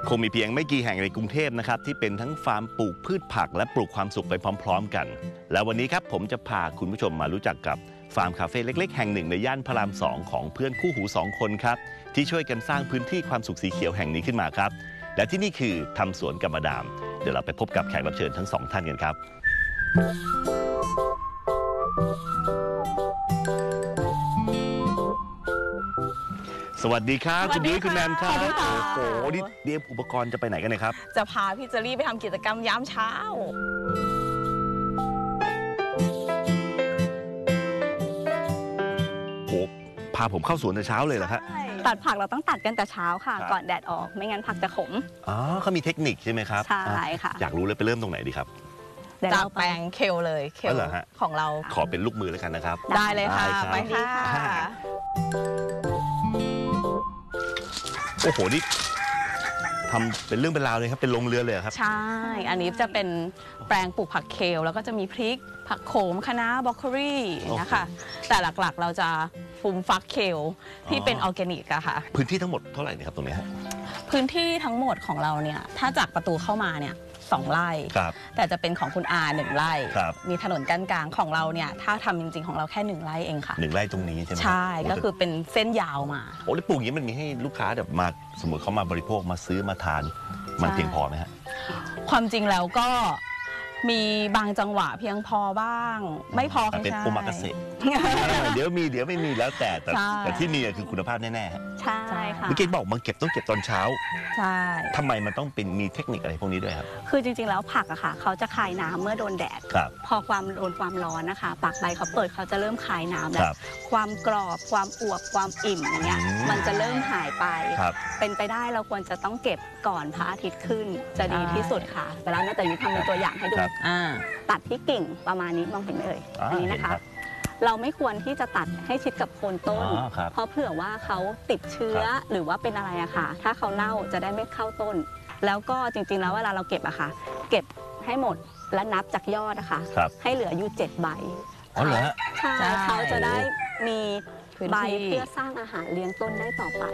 คงมีเพียงไม่กี่แห่งในกรุงเทพนะครับที่เป็นทั้งฟาร์มปลูกพืชผักและปลูกความสุขไปพร้อมๆกันแล้ววันนี้ครับผมจะพาคุณผู้ชมมารู้จักกับฟาร์มคาเฟ่เล็กๆแห่งหนึ่งในย่านพระราม2ของเพื่อนคู่หู2คนครับที่ช่วยกันสร้างพื้นที่ความสุขสีเขียวแห่งนี้ขึ้นมาครับและที่นี่คือทำสวนกับมาดามเดี๋ยวเราไปพบกับแขกรับเชิญทั้งสองท่านกันครับสวัสดีครับคุณยุ้ยคุณแนนครับโอ้โหนี่เตรียมอุปกรณ์จะไปไหนกันนะครับจะพาพี่เจอรี่ไปทำกิจกรรมยามเช้าโอ้พาผมเข้าสวนแต่เช้าเลยเหรอฮะตัดผักเราต้องตัดกันแต่เช้าค่ะก่อนแดดออกไม่งั้นผักจะขมอ๋อเขามีเทคนิคใช่ไหมครับใช่ค่ะอยากรู้เลยไปเริ่มตรงไหนดีครับจากแปลงเคลเลยเคลของเราขอเป็นลูกมือแล้วกันนะครับได้เลยค่ะไปค่ะโอ้โหนี่ทำเป็นเรื่องเป็นราวเลยครับเป็นโรงเรือนเลยครับใช่อันนี้จะเป็นแปลงปลูกผักเคลแล้วก็จะมีพริกผักโขมคะน้าบรอกโคลีนะคะแต่หลักๆเราจะฟูมฟักเคลที่เป็นออร์แกนิกอะค่ะพื้นที่ทั้งหมดเท่าไหร่ครับตรงนี้ฮะพื้นที่ทั้งหมดของเราเนี่ยถ้าจากประตูเข้ามาเนี่ย2 ไร่แต่จะเป็นของคุณอา1 ไร่มีถนนกั้นกลางของเราเนี่ยถ้าทำจริงๆของเราแค่1 ไร่เองค่ะ 1 ไร่ตรงนี้ใช่ไหมใช่ก็คือเป็นเส้นยาวมาโอ้แล้วปลูกอย่างนี้มันมีให้ลูกค้าแบบมาสมมติเขามาบริโภคมาซื้อมาทานมันเพียงพอไหมฮะความจริงแล้วก็มีบางจังหวะเพียงพอบ้างไม่พอเป็นโอมากาเสะเดี๋ยวมีเดี๋ยวไม่มีแล้วแต่ที่มีคือคุณภาพแน่ๆใช่ค่ะเมื่อกี้บอกมันต้องเก็บตอนเช้าใช่ทำไมมันต้องเป็นมีเทคนิคอะไรพวกนี้ด้วยครับคือจริงๆแล้วผักอะค่ะเขาจะคายน้ำเมื่อโดนแดดพอโดนความร้อนนะคะปากใบเขาเปิดเขาจะเริ่มคายน้ำแล้วความกรอบความอวบความอิ่มอย่างเงี้ยมันจะเริ่มหายไปเป็นไปได้เราควรจะต้องเก็บก่อนพระอาทิตย์ขึ้นจะดีที่สุดค่ะเวลาแม่แต่ยุทำเป็นตัวอย่างให้ดูตัดที่กิ่งประมาณนี้มองเห็นเลยอันนี้นะคะเราไม่ควรที่จะตัดให้ชิดกับโคนต้นเพราะเผื่อว่าเขาติดเชื้อหรือว่าเป็นอะไรอะค่ะถ้าเขาเน่าจะได้ไม่เข้าต้นแล้วก็จริงๆแล้วเวลาเราเก็บอะค่ะเก็บให้หมดและนับจากยอดนะคะให้เหลืออยู่7 ใบอ๋อเหรอใช่เขาจะได้มีใบเพื่อสร้างอาหารเลี้ยงต้นได้ต่อไป